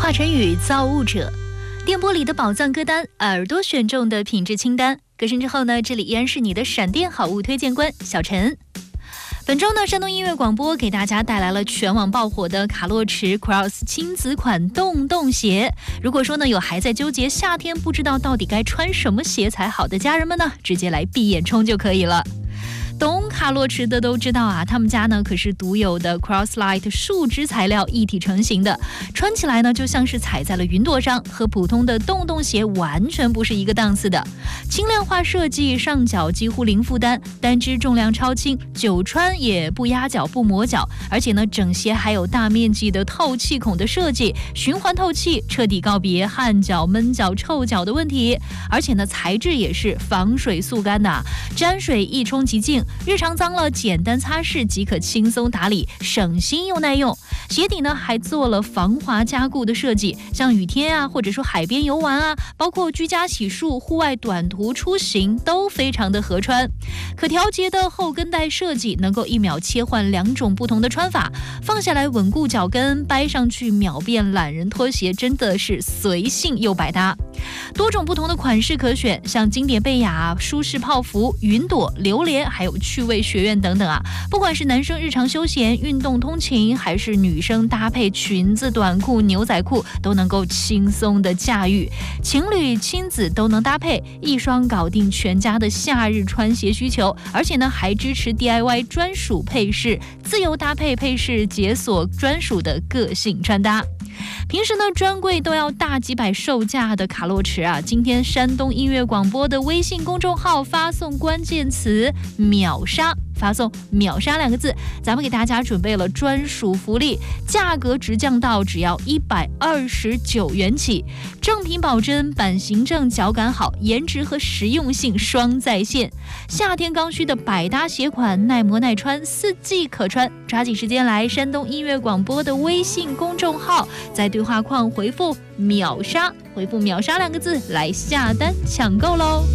华晨宇造物者，电波里的宝藏歌单，耳朵选中的品质清单。歌声之后呢，这里依然是你的闪电好物推荐官小陈。本周呢，山东音乐广播给大家带来了全网爆火的卡洛驰 Cross 亲子款洞洞鞋。如果说呢有还在纠结夏天不知道到底该穿什么鞋才好的家人们呢，直接来闭眼冲就可以了。懂卡洛驰的都知道啊，他们家呢可是独有的 Crosslight 树脂材料一体成型的，穿起来呢就像是踩在了云朵上，和普通的洞洞鞋完全不是一个档次的。轻量化设计，上脚几乎零负担，单只重量超轻，久穿也不压脚不磨脚，而且呢整鞋还有大面积的透气孔的设计，循环透气，彻底告别汗脚、闷脚、臭脚的问题。而且呢材质也是防水速干的，沾水一冲即净。日常脏了简单擦拭即可轻松打理，省心又耐用。鞋底呢还做了防滑加固的设计，像雨天啊，或者说海边游玩啊，包括居家洗漱、户外短途出行都非常的合穿。可调节的后跟带设计能够1秒切换2种不同的穿法，放下来稳固脚跟，掰上去秒变懒人拖鞋，真的是随性又百搭。多种不同的款式可选，像经典贝雅、舒适泡芙、云朵、榴莲，还有趣味学院等等啊。不管是男生日常休闲、运动通勤，还是女生搭配裙子、短裤、牛仔裤，都能够轻松的驾驭。情侣、亲子都能搭配，一双搞定全家的夏日穿鞋需求。而且呢，还支持 DIY 专属配饰，自由搭配配饰，解锁专属的个性穿搭。平时呢，专柜都要大几百售价的卡洛驰啊，今天山东音乐广播的微信公众号发送关键词秒杀，发送秒杀2个字，咱们给大家准备了专属福利，价格直降到只要129元起，正品保真，版型正，脚感好，颜值和实用性双在线。夏天刚需的百搭鞋款，耐磨耐穿，4季可穿。抓紧时间来山东音乐广播的微信公众号，在对话框回复秒杀，回复秒杀2个字来下单抢购喽。